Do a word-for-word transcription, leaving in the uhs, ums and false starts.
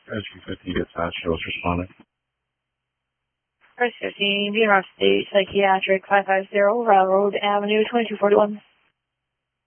Rescue fifteen dispatch, shows responding. Rescue fifteen, Beaver State Psychiatric five five zero, Railroad Avenue, twenty-two forty-one.